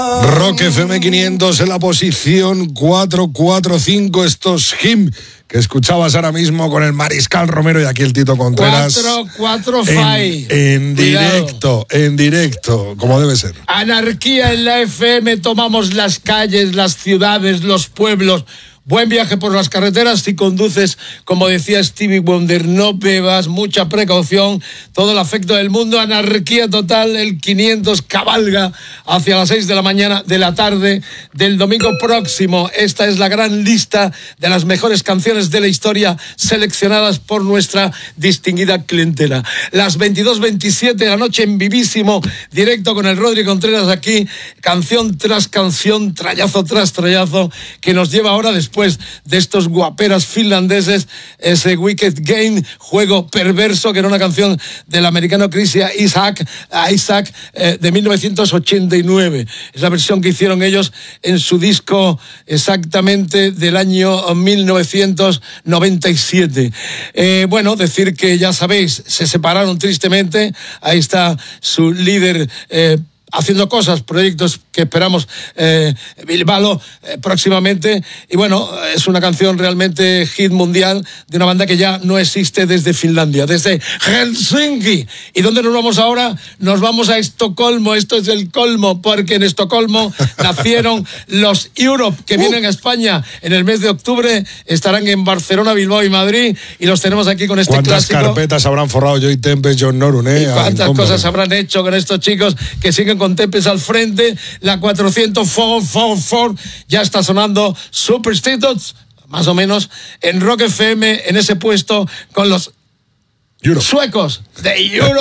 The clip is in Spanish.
Rock FM 500 en la posición 445. Estos Him que escuchabas ahora mismo con el Mariscal Romero y aquí el Tito Contreras. 445. En directo, como debe ser. Anarquía en la FM, tomamos las calles, las ciudades, los pueblos. Buen viaje por las carreteras si conduces, como decía Stevie Wonder, no bebas, mucha precaución, todo el afecto del mundo, anarquía total, el 500 cabalga hacia las 6 de la mañana de la tarde del domingo próximo. Esta es la gran lista de las mejores canciones de la historia seleccionadas por nuestra distinguida clientela. Las 22:27 de la noche en vivísimo directo con el Rodri Contreras aquí, canción tras canción, trayazo tras trayazo, que nos lleva ahora después de estos guaperas finlandeses, ese Wicked Game, juego perverso, que era una canción del americano Chris Isaac de 1989. Es la versión que hicieron ellos en su disco exactamente del año 1997. Bueno, decir que ya sabéis, se separaron tristemente. Ahí está su líder haciendo cosas, proyectos que esperamos Bilbao próximamente, y bueno, es una canción realmente hit mundial de una banda que ya no existe desde Finlandia, desde Helsinki. ¿Y dónde nos vamos ahora? Nos vamos a Estocolmo. Esto es el colmo, porque en Estocolmo nacieron los Europe, que vienen a España en el mes de octubre, estarán en Barcelona, Bilbao y Madrid, y los tenemos aquí con este ¿Cuántas clásico? ¿Cuántas carpetas habrán forrado Joy Tempest, John Norun? ¿Y cuántas cosas habrán hecho con estos chicos que siguen con Tempest al frente? La 444 ya está sonando Superstitions, más o menos, en Rock FM, en ese puesto con los suecos de Euro.